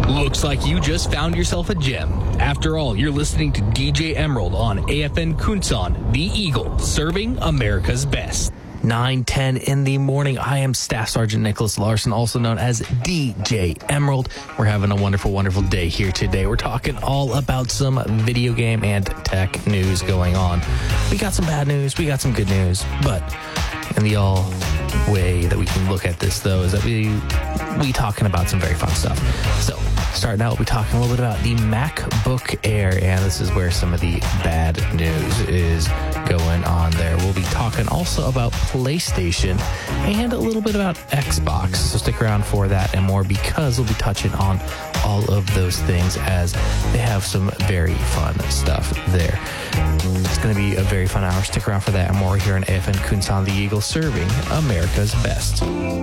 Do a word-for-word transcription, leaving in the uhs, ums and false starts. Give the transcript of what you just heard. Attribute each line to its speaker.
Speaker 1: Looks like you just found yourself a gem. After all, you're listening to D J Emerald on A F N Kunsan, the Eagle, serving America's best. nine ten in the morning. I am Staff Sergeant Nicholas Larson, also known as D J Emerald. We're having a wonderful, wonderful day here today. We're talking all about some video game and tech news going on. We got some bad news, we got some good news, but in the all way that we can look at this, though, is that we we talking about some very fun stuff. So, starting out, we'll be talking a little bit about the MacBook Air, and this is where some of the bad news is going on there. We'll be talking also about PlayStation and a little bit about Xbox, so stick around for that and more, because we'll be touching on all of those things as they have some very fun stuff there. It's going to be a very fun hour. Stick around for that and more here on A F N Kunsan, the Eagle, serving America's best.